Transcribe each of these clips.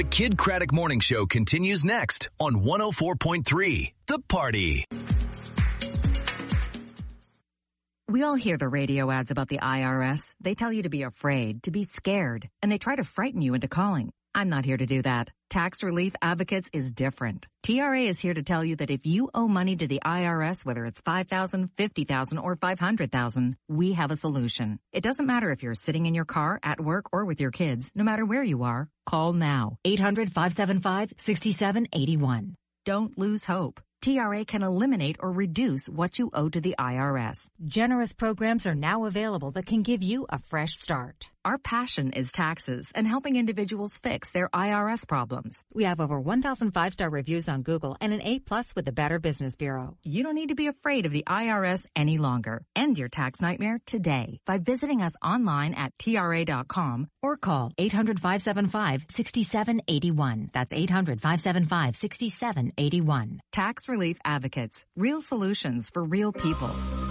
The Kid Craddock Morning Show continues next on 104.3 The Party. We all hear the radio ads about the IRS. They tell you to be afraid, to be scared, and they try to frighten you into calling. I'm not here to do that. Tax Relief Advocates is different. TRA is here to tell you that if you owe money to the IRS, whether it's $5,000, $50,000, or $500,000, we have a solution. It doesn't matter if you're sitting in your car, at work, or with your kids. No matter where you are, call now. 800-575-6781. Don't lose hope. TRA can eliminate or reduce what you owe to the IRS. Generous programs are now available that can give you a fresh start. Our passion is taxes and helping individuals fix their IRS problems. We have over 1,000 5-star reviews on Google and an A+ with the Better Business Bureau. You don't need to be afraid of the IRS any longer. End your tax nightmare today by visiting us online at TRA.com or call 800-575-6781. That's 800-575-6781. Tax Relief Advocates. Real solutions for real people.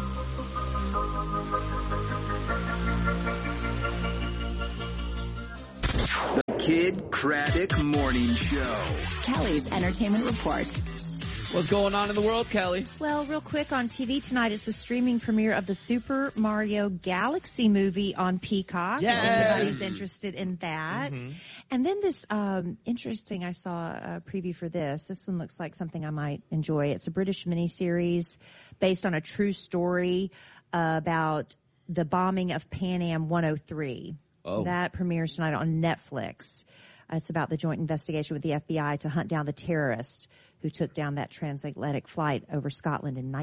The Kid Craddock Morning Show. Kelly's Entertainment Report. What's going on in the world, Kelly? Well, real quick, on TV tonight, it's the streaming premiere of the Super Mario Galaxy movie on Peacock. Yes. Everybody's interested in that. Mm-hmm. And then this, interesting, I saw a preview for this. This one looks like something I might enjoy. It's a British miniseries based on a true story about the bombing of Pan Am 103. Oh. That premieres tonight on Netflix. It's about the joint investigation with the FBI to hunt down the terrorist who took down that transatlantic flight over Scotland in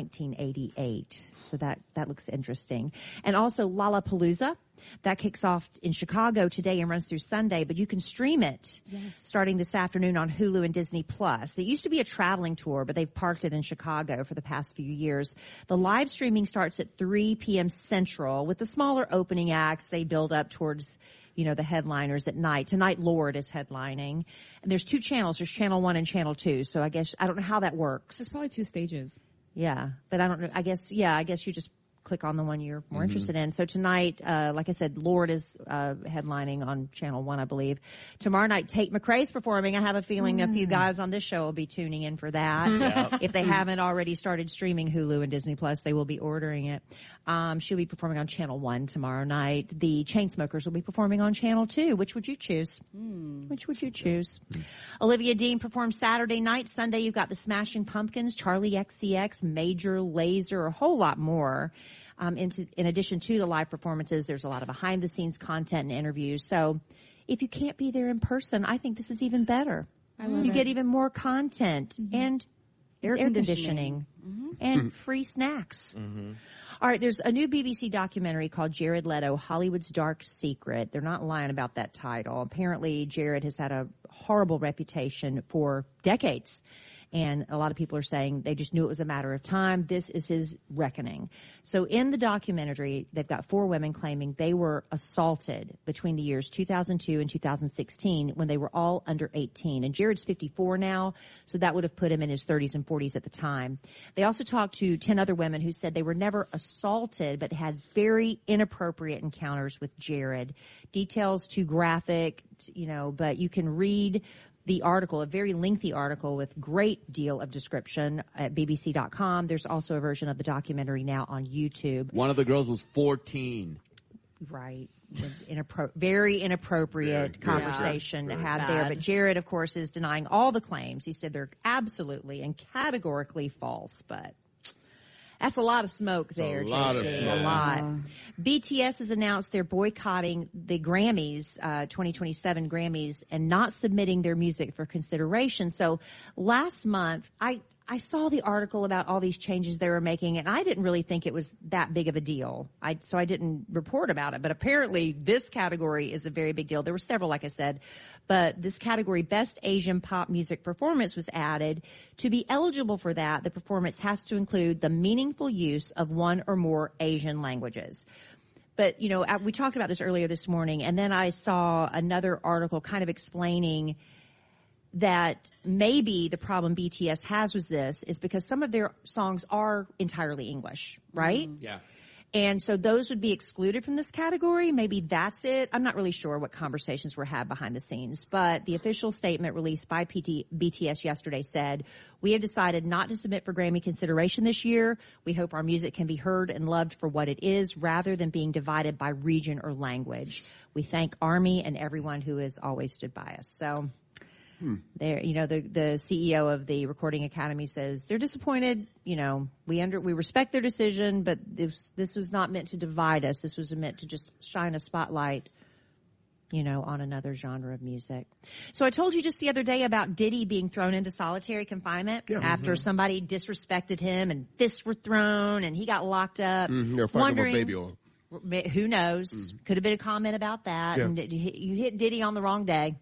1988. So that looks interesting. And also Lollapalooza. That kicks off in Chicago today and runs through Sunday, but you can stream it starting this afternoon on Hulu and Disney+. It used to be a traveling tour, but they've parked it in Chicago for the past few years. The live streaming starts at 3 p.m. Central. With the smaller opening acts, they build up towards, the headliners at night. Tonight, Lorde is headlining. And there's 2 channels. There's Channel 1 and Channel 2. So I don't know how that works. There's probably 2 stages. Yeah, but I don't know. I guess you just click on the one you're more interested in. So tonight, like I said, Lorde is headlining on Channel 1, I believe. Tomorrow night, Tate McRae's performing. I have a feeling a few guys on this show will be tuning in for that. Yeah. If they haven't already started streaming Hulu and Disney Plus, they will be ordering it. She'll be performing on Channel 1 tomorrow night. The Chainsmokers will be performing on Channel 2. Which would you choose? Which would you choose? Olivia Dean performs Saturday night. Sunday, you've got the Smashing Pumpkins, Charlie XCX, Major Lazer, a whole lot more. In addition to the live performances, there's a lot of behind-the-scenes content and interviews. So if you can't be there in person, I think this is even better. You get even more content and air conditioning and free snacks. All right, there's a new BBC documentary called Jared Leto, Hollywood's Dark Secret. They're not lying about that title. Apparently, Jared has had a horrible reputation for decades. And a lot of people are saying they just knew it was a matter of time. This is his reckoning. So in the documentary, they've got 4 women claiming they were assaulted between the years 2002 and 2016 when they were all under 18. And Jared's 54 now, so that would have put him in his 30s and 40s at the time. They also talked to 10 other women who said they were never assaulted but had very inappropriate encounters with Jared. Details too graphic, but you can read the article, a very lengthy article with great deal of description at bbc.com. There's also a version of the documentary now on YouTube. One of the girls was 14. Right. Very inappropriate conversation to have there. But Jared, of course, is denying all the claims. He said they're absolutely and categorically false, but that's a lot of smoke there, JC. A lot. BTS has announced they're boycotting the Grammys, 2027 Grammys, and not submitting their music for consideration. So last month, I saw the article about all these changes they were making, and I didn't really think it was that big of a deal. So I didn't report about it. But apparently this category is a very big deal. There were several, like I said. But this category, Best Asian Pop Music Performance, was added. To be eligible for that, the performance has to include the meaningful use of one or more Asian languages. But, we talked about this earlier this morning, and then I saw another article kind of explaining that maybe the problem BTS has with this is because some of their songs are entirely English, right? Yeah. And so those would be excluded from this category. Maybe that's it. I'm not really sure what conversations were had behind the scenes, but the official statement released by BTS yesterday said, "We have decided not to submit for Grammy consideration this year. We hope our music can be heard and loved for what it is rather than being divided by region or language. We thank ARMY and everyone who has always stood by us." So there, the CEO of the Recording Academy says they're disappointed. We respect their decision, but this was not meant to divide us. This was meant to just shine a spotlight, on another genre of music. So I told you just the other day about Diddy being thrown into solitary confinement after somebody disrespected him and fists were thrown and he got locked up. They're fighting over baby oil. Who knows? Could have been a comment about that. Yeah. And you hit Diddy on the wrong day.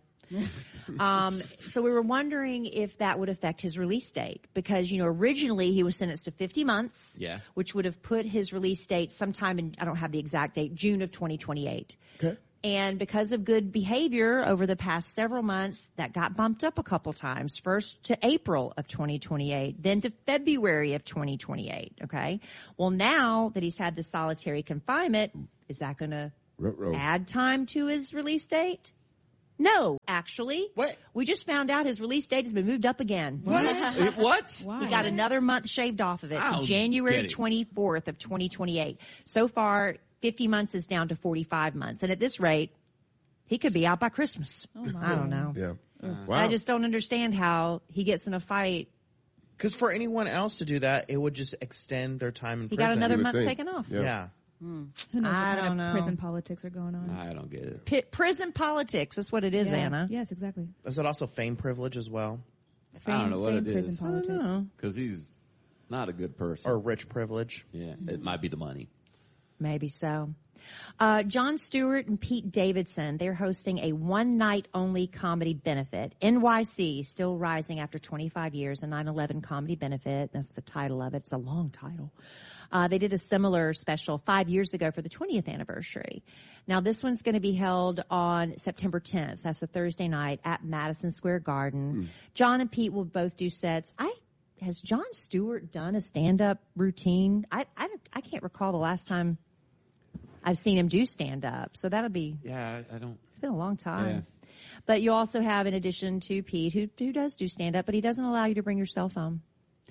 So we were wondering if that would affect his release date because, originally he was sentenced to 50 months, which would have put his release date sometime in, I don't have the exact date, June of 2028. Okay. And because of good behavior over the past several months, that got bumped up a couple times. First to April of 2028, then to February of 2028. Okay. Well, now that he's had the solitary confinement, is that going to add time to his release date? No, actually. What? We just found out his release date has been moved up again. What? He got another month shaved off of it to January 24th of 2028. So far, 50 months is down to 45 months. And at this rate, he could be out by Christmas. I don't know. Yeah. Wow. I just don't understand how he gets in a fight. Because for anyone else to do that, it would just extend their time in He prison. got another month think. taken off. Yeah. Who knows what I kind don't of know. prison politics are going on. I don't get it. Prison politics. That's what it is, Anna. Yes, exactly. Is it also fame privilege as well? I don't know what it prison is. politics. Because he's not a good person. Or rich privilege? Yeah, it might be the money. Maybe so. Jon Stewart and Pete Davidson, they're hosting a one-night-only comedy benefit. NYC, still rising after 25 years, a 9/11 comedy benefit. That's the title of it. It's a long title. They did a similar special 5 years ago for the 20th anniversary. Now, this one's going to be held on September 10th. That's a Thursday night at Madison Square Garden. John and Pete will both do sets. Has Jon Stewart done a stand-up routine? I can't recall the last time I've seen him do stand-up. So that'll be... Yeah, I don't... It's been a long time. Yeah. But you also have, in addition to Pete, who does do stand-up, but he doesn't allow you to bring your cell phone.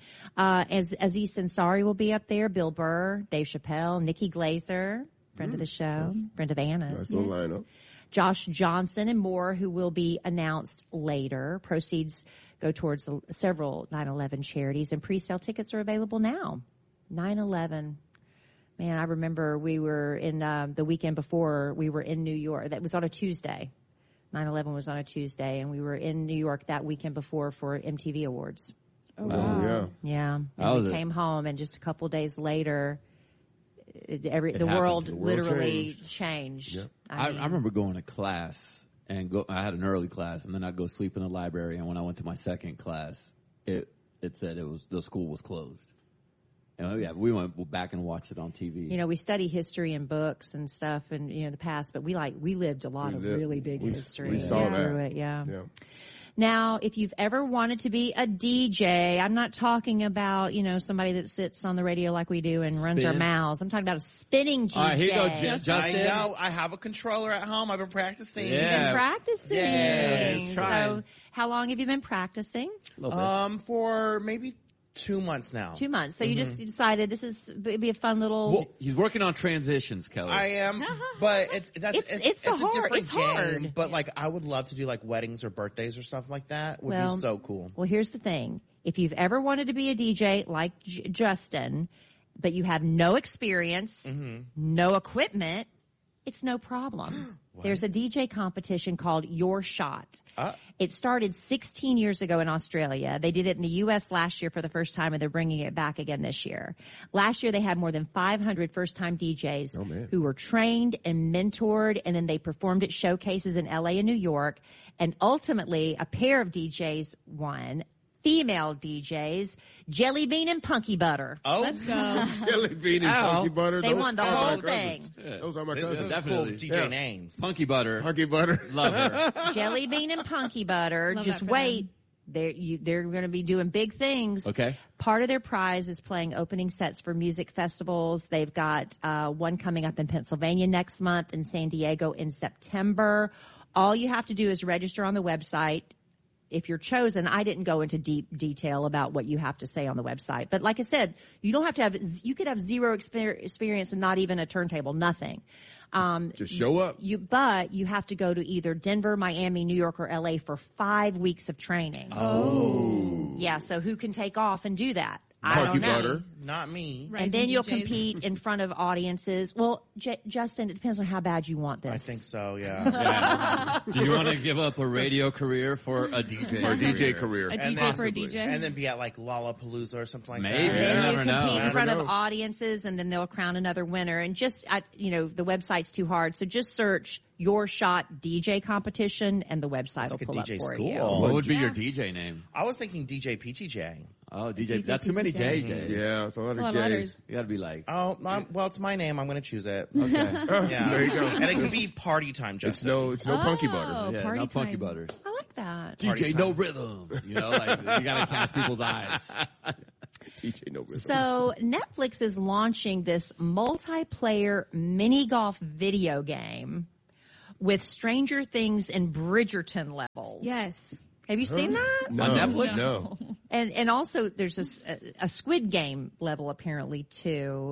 Aziz Ansari will be up there, Bill Burr, Dave Chappelle, Nikki Glaser, friend of the show, friend of Anna's. Nice little lineup. Josh Johnson and more, who will be announced later. Proceeds go towards several 9/11 charities, and pre-sale tickets are available now. 9/11. Man, I remember we were in the weekend before, we were in New York. That was on a Tuesday. 9/11 was on a Tuesday, and we were in New York that weekend before for MTV Awards. Oh, wow. Yeah. And we came home, and just a couple days later, the world literally changed. Yep. I remember going to class, and I had an early class, and then I'd go sleep in the library, and when I went to my second class, it said the school was closed. We went back and watched it on TV. We study history and books and stuff and, the past, but we lived a lot of really big history. We saw that. Through it, yeah. Now, if you've ever wanted to be a DJ, I'm not talking about, somebody that sits on the radio like we do and runs our mouths. I'm talking about a spinning DJ. All right, here you go, Justin. I know. I have a controller at home. I've been practicing. You've been practicing. Yes. So, how long have you been practicing? For maybe 2 months now. 2 months. So you just decided it'd be a fun little. Well, he's working on transitions, Kelly. I am, but it's a different it's game. hard. But I would love to do weddings or birthdays or stuff like that. Would be so cool. Well, here's the thing: if you've ever wanted to be a DJ like Justin, but you have no experience, no equipment, it's no problem. There's a DJ competition called Your Shot. It started 16 years ago in Australia. They did it in the U.S. last year for the first time, and they're bringing it back again this year. Last year, they had more than 500 first-time DJs who were trained and mentored, and then they performed at showcases in L.A. and New York. And ultimately, a pair of DJs won. Female DJs, Jelly Bean and Punky Butter. Oh, let's go. Jelly Bean and Punky Butter. They won the whole thing. Those are my cousins. Definitely. Cool DJ names. Punky Butter. Punky Butter. Love her. Jelly Bean and Punky Butter. Love Just that for wait. them. They're going to be doing big things. Okay. Part of their prize is playing opening sets for music festivals. They've got one coming up in Pennsylvania next month and San Diego in September. All you have to do is register on the website. If you're chosen, I didn't go into deep detail about what you have to say on the website. But like I said, you don't have to have, you could have zero experience and not even a turntable, nothing. Just show up. But you have to go to either Denver, Miami, New York, or LA for 5 weeks of training. Oh. Yeah, so who can take off and do that? I Parky don't know. butter. Not me. And then you'll compete in front of audiences. Well, Justin, it depends on how bad you want this. I think so, yeah. Do you want to give up a radio career for a DJ? Or a DJ career. A DJ for a DJ. And then be at like Lollapalooza or something like Maybe. that. And then You you never know. compete in front Never of know. audiences, and then they'll crown another winner. And just, the website's too hard, so just search Your Shot DJ competition, and the website will like a pull DJ up for school. you. What would be your DJ name? I was thinking DJ PTJ. Oh, DJ. That's too many JJs. Yeah, it's a lot A lot of of J's. letters. You got to be like. Oh, well, it's my name. I'm going to choose it. Okay. Yeah. There you go. And it could be party time, It's Justin. no punky butter. Oh, Yeah, party no funky time. butter. I like that. DJ No Rhythm. You know, like you got to catch people's eyes. TJ no rhythm. So Netflix is launching this multiplayer mini golf video game with Stranger Things and Bridgerton levels. Yes. Have you seen that? No, On Netflix? No. And also there's a Squid Game level apparently too.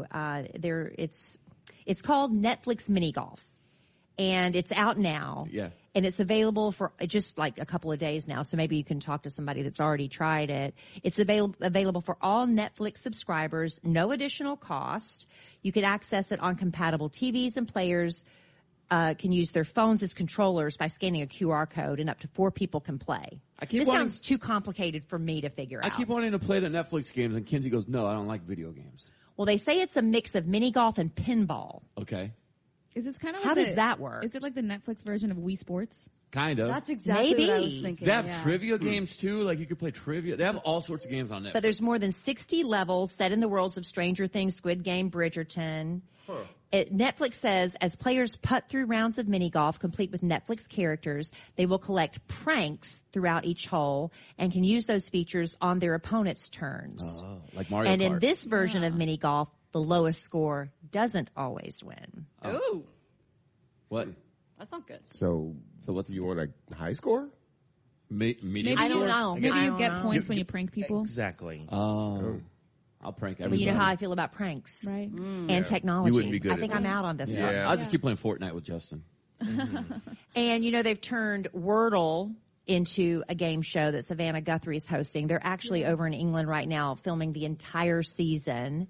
It's called Netflix Mini Golf, and it's out now. Yeah. And it's available for just like a couple of days now, so maybe you can talk to somebody that's already tried it. It's available for all Netflix subscribers, no additional cost. You can access it on compatible TVs, and players can use their phones as controllers by scanning a QR code, and up to 4 people can play. This sounds too complicated for me to figure out. I keep wanting to play the Netflix games, and Kinsey goes, "No, I don't like video games." Well, they say it's a mix of mini golf and pinball. Okay. Is this kind of How like does that work? Is it like the Netflix version of Wii Sports? Kind of. That's exactly what I was Maybe. thinking. They have yeah. trivia games too. Like you could play trivia. They have all sorts of games on Netflix. But there's more than 60 levels set in the worlds of Stranger Things, Squid Game, Bridgerton. Netflix says as players putt through rounds of mini golf complete with Netflix characters, they will collect pranks throughout each hole and can use those features on their opponent's turns. like Mario And Kart. in this version of mini golf, the lowest score doesn't always win. Ooh, What? that's not good. So what's you want a high score? medium? Maybe I don't you- know. Maybe I you don't get know. points when you prank people. Exactly. Oh. I'll prank But everybody. you know how I feel about pranks Right. and technology. You wouldn't be good I at think that. I'm out on this one. Yeah. I'll just keep playing Fortnite with Justin. And, they've turned Wordle into a game show that Savannah Guthrie is hosting. They're actually over in England right now filming the entire season.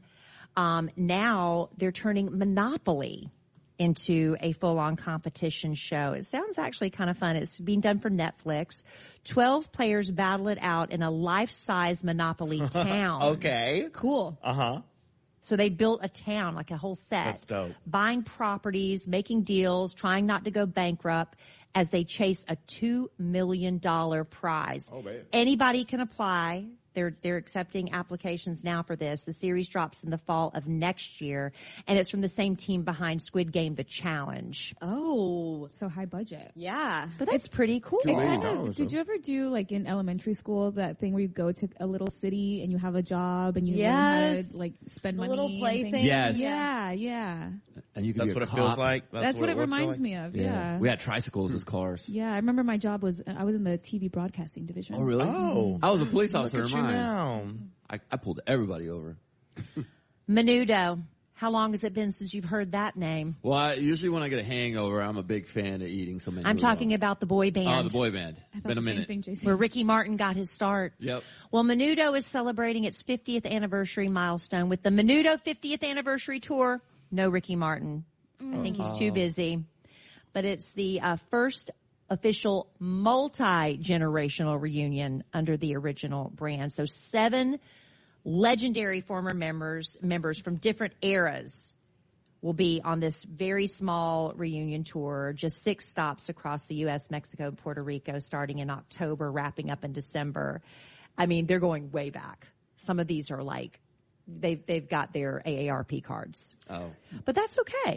Now they're turning Monopoly into a full-on competition show. It sounds actually kind of fun. It's being done for Netflix. 12 players battle it out in a life-size Monopoly town. Okay. Cool. Uh-huh. So they built a town, like a whole set. That's dope. Buying properties, making deals, trying not to go bankrupt as they chase a $2 million prize. Oh, man. Anybody can apply. They're accepting applications now for this. The series drops in the fall of next year, and it's from the same team behind Squid Game, The Challenge. Oh, So high budget. yeah. But that's pretty cool. $2 million. Did you ever do like in elementary school that thing where you go to a little city and you have a job and you learn how Yes. to like spend The money? little and play things? thing. Yes. Yeah. And you can That's be what a it feels cop. like. That's what it would feel reminds like? me of. Yeah. We had tricycles as cars. Yeah, I remember my job was I was in the TV broadcasting division. Oh, really? Oh. I was a police officer Look in at you mine. now. I pulled everybody over. Menudo. How long has it been since you've heard that name? Well, usually when I get a hangover, I'm a big fan of eating some. I'm talking about the boy band. Oh, the boy band. I thought Been a the same minute. thing, Jason. Where Ricky Martin got his start. Yep. Well, Menudo is celebrating its 50th anniversary milestone with the Menudo 50th anniversary tour. No Ricky Martin. I think he's too busy. But it's the first official multi-generational reunion under the original brand. So 7 legendary former members from different eras will be on this very small reunion tour, just 6 stops across the U.S., Mexico, and Puerto Rico, starting in October, wrapping up in December. I mean, they're going way back. Some of these are like, they've got their AARP cards. Oh. But that's okay,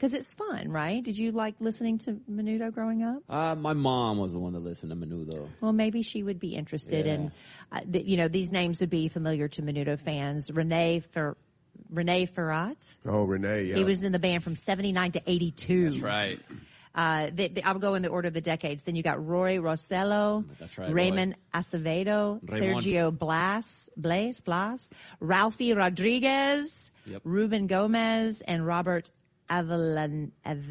Because it's fun, right? Did you like listening to Menudo growing up? My mom was the one that listened to Menudo. Well, maybe she would be interested in, these names would be familiar to Menudo fans. Rene Ferrat. Oh, Rene, yeah. He was in the band from 79 to 82. That's right. I'll go in the order of the decades. Then you got Roy Rossello, That's right, Raymond Acevedo, Sergio Blas, Ralphie Rodriguez, Ruben Gomez, and Robert Avellanet.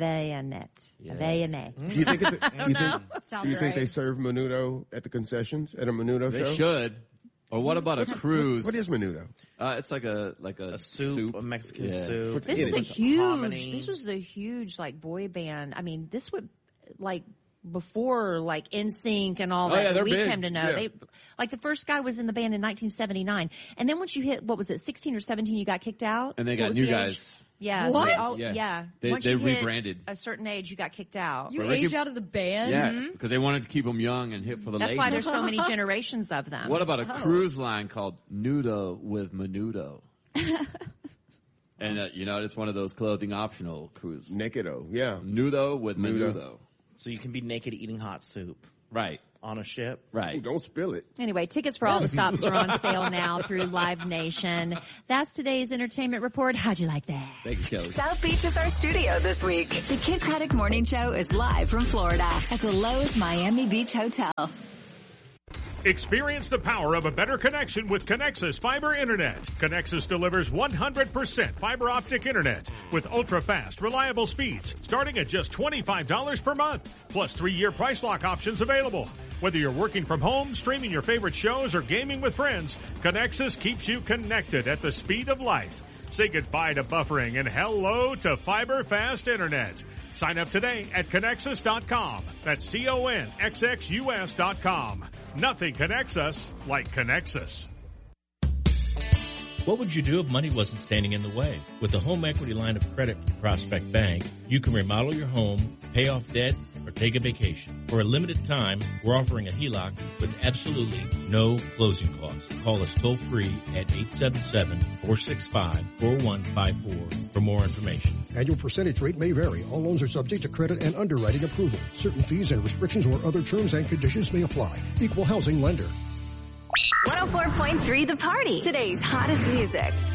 Do you think you think they serve Menudo at the concessions at a Menudo show? They should. Or what about a cruise? What is Menudo? It's like a soup, a Mexican soup. This was a huge like boy band. I mean, this would like before like NSYNC and all that we came to know. They like the first guy was in the band in 1979, and then once you hit 16 or 17, you got kicked out, and they got new guys. Yeah. What? They Once you hit rebranded. a certain age, you got kicked out. You age out of the band? Yeah, because they wanted to keep them young and hip for the That's ladies. why there's so many generations of them. What about a cruise line called Nudo with Menudo? And, it's one of those clothing optional cruises. Nakedo, yeah. Nudo with Menudo. So you can be naked eating hot soup. Right. On a ship. Right. Ooh, don't spill it. Anyway, tickets for all the stops are on sale now through Live Nation. That's today's entertainment report. How'd you like that? Thank you, Kelly. South Beach is our studio this week. The Kid Craddock Morning Show is live from Florida at the Lowe's Miami Beach Hotel. Experience the power of a better connection with Connexus Fiber Internet. Connexus delivers 100% fiber optic internet with ultra-fast, reliable speeds starting at just $25 per month, plus 3-year price lock options available. Whether you're working from home, streaming your favorite shows, or gaming with friends, Connexus keeps you connected at the speed of light. Say goodbye to buffering and hello to fiber fast internet. Sign up today at Connexus.com. That's CONXXUS.com. Nothing connects us like Connexus. What would you do if money wasn't standing in the way? With the home equity line of credit from Prospect Bank, you can remodel your home, pay off debt, or take a vacation. For a limited time, we're offering a HELOC with absolutely no closing costs. Call us toll-free at 877-465-4154 for more information. Annual percentage rate may vary. All loans are subject to credit and underwriting approval. Certain fees and restrictions or other terms and conditions may apply. Equal housing lender. 104.3 The Party. Today's hottest music.